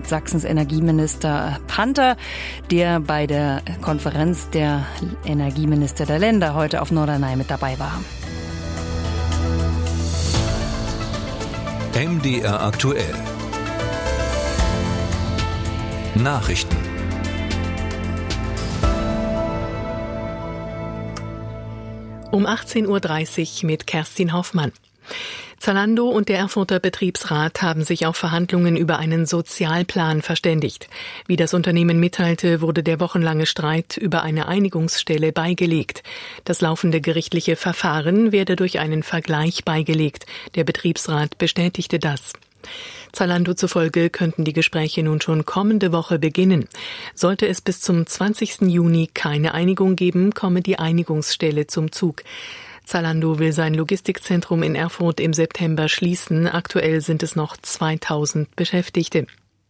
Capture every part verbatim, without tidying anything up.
mit Sachsens Energieminister Panther, der bei der Konferenz der Energieminister der Länder heute auf Norderney mit dabei war. M D R aktuell. Nachrichten. Um achtzehn Uhr dreißig mit Kerstin Hoffmann. Zalando und der Erfurter Betriebsrat haben sich auf Verhandlungen über einen Sozialplan verständigt. Wie das Unternehmen mitteilte, wurde der wochenlange Streit über eine Einigungsstelle beigelegt. Das laufende gerichtliche Verfahren werde durch einen Vergleich beigelegt. Der Betriebsrat bestätigte das. Zalando zufolge könnten die Gespräche nun schon kommende Woche beginnen. Sollte es bis zum zwanzigsten Juni keine Einigung geben, komme die Einigungsstelle zum Zug. Zalando will sein Logistikzentrum in Erfurt im September schließen. Aktuell sind es noch zweitausend Beschäftigte.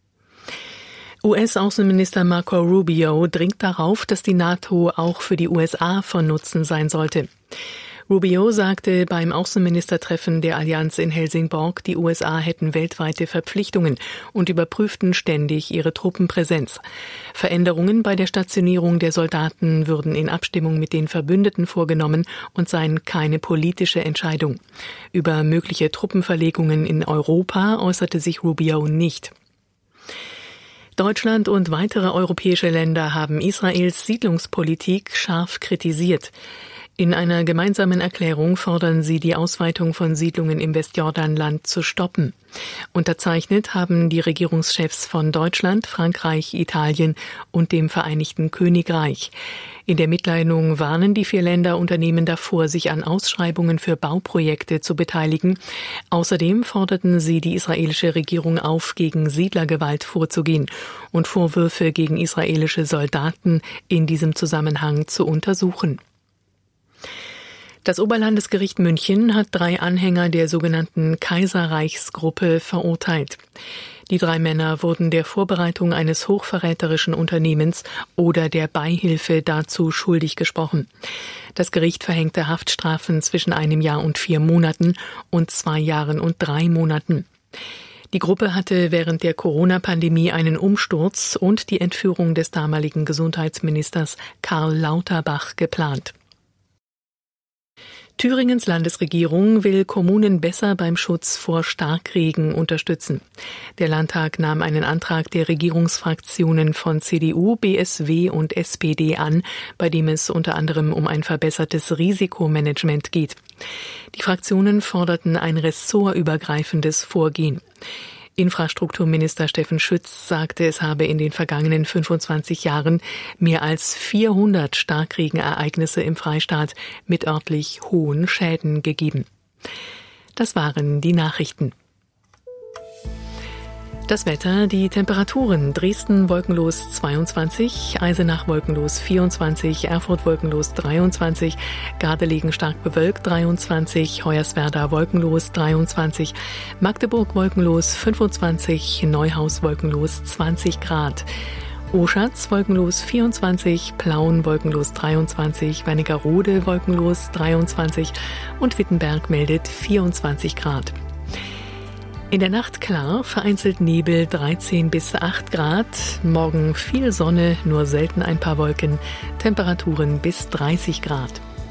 U S-Außenminister Marco Rubio dringt darauf, dass die NATO auch für die U S A von Nutzen sein sollte. Rubio sagte beim Außenministertreffen der Allianz in Helsingborg, die U S A hätten weltweite Verpflichtungen und überprüften ständig ihre Truppenpräsenz. Veränderungen bei der Stationierung der Soldaten würden in Abstimmung mit den Verbündeten vorgenommen und seien keine politische Entscheidung. Über mögliche Truppenverlegungen in Europa äußerte sich Rubio nicht. Deutschland und weitere europäische Länder haben Israels Siedlungspolitik scharf kritisiert. In einer gemeinsamen Erklärung fordern sie, die Ausweitung von Siedlungen im Westjordanland zu stoppen. Unterzeichnet haben die Regierungschefs von Deutschland, Frankreich, Italien und dem Vereinigten Königreich. In der Mitteilung warnen die vier Länder Unternehmen davor, sich an Ausschreibungen für Bauprojekte zu beteiligen. Außerdem forderten sie die israelische Regierung auf, gegen Siedlergewalt vorzugehen und Vorwürfe gegen israelische Soldaten in diesem Zusammenhang zu untersuchen. Das Oberlandesgericht München hat drei Anhänger der sogenannten Kaiserreichsgruppe verurteilt. Die drei Männer wurden der Vorbereitung eines hochverräterischen Unternehmens oder der Beihilfe dazu schuldig gesprochen. Das Gericht verhängte Haftstrafen zwischen einem Jahr und vier Monaten und zwei Jahren und drei Monaten. Die Gruppe hatte während der Corona-Pandemie einen Umsturz und die Entführung des damaligen Gesundheitsministers Karl Lauterbach geplant. Thüringens Landesregierung will Kommunen besser beim Schutz vor Starkregen unterstützen. Der Landtag nahm einen Antrag der Regierungsfraktionen von C D U, B S W und S P D an, bei dem es unter anderem um ein verbessertes Risikomanagement geht. Die Fraktionen forderten ein ressortübergreifendes Vorgehen. Infrastrukturminister Steffen Schütz sagte, es habe in den vergangenen fünfundzwanzig Jahren mehr als vierhundert Starkregenereignisse im Freistaat mit örtlich hohen Schäden gegeben. Das waren die Nachrichten. Das Wetter, die Temperaturen: Dresden wolkenlos zweiundzwanzig, Eisenach wolkenlos vierundzwanzig, Erfurt wolkenlos dreiundzwanzig, Gardelegen stark bewölkt dreiundzwanzig, Hoyerswerda wolkenlos dreiundzwanzig, Magdeburg wolkenlos fünfundzwanzig, Neuhaus wolkenlos zwanzig Grad. Oschatz wolkenlos vierundzwanzig, Plauen wolkenlos dreiundzwanzig, Wernigerode wolkenlos dreiundzwanzig und Wittenberg meldet vierundzwanzig Grad. In der Nacht klar, vereinzelt Nebel dreizehn bis acht Grad. Morgen viel Sonne, nur selten ein paar Wolken. Temperaturen bis dreißig Grad.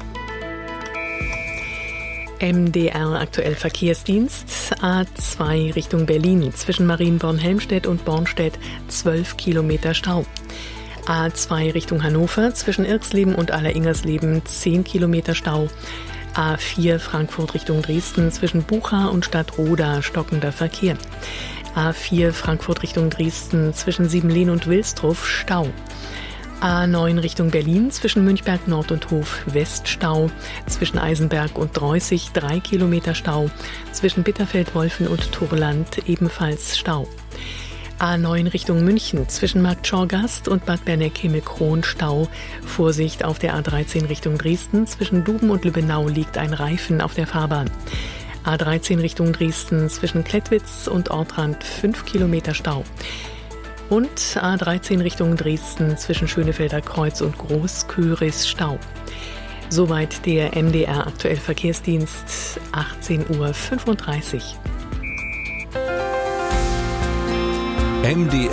M D R aktuell Verkehrsdienst. A zwei Richtung Berlin. Zwischen Marienborn-Helmstedt und Bornstedt zwölf Kilometer Stau. A zwei Richtung Hannover. Zwischen Irxleben und Aller-Ingersleben zehn Kilometer Stau. A vier Frankfurt Richtung Dresden, zwischen Bucha und Stadtroda stockender Verkehr. A vier Frankfurt Richtung Dresden, zwischen Siebenlehn und Wilsdruff Stau. A neun Richtung Berlin, zwischen Münchberg Nord und Hof West Stau. Zwischen Eisenberg und Dreußig drei Kilometer Stau. Zwischen Bitterfeld-Wolfen und Turland ebenfalls Stau. A neun Richtung München, zwischen Marktschorgast und Bad Berneck-Himmelkron Stau. Vorsicht auf der A dreizehn Richtung Dresden, zwischen Duben und Lübbenau liegt ein Reifen auf der Fahrbahn. A dreizehn Richtung Dresden, zwischen Klettwitz und Ortrand fünf Kilometer Stau. Und A dreizehn Richtung Dresden, zwischen Schönefelder Kreuz und Großköris Stau. Soweit der M D R aktuell Verkehrsdienst, achtzehn Uhr fünfunddreißig. M D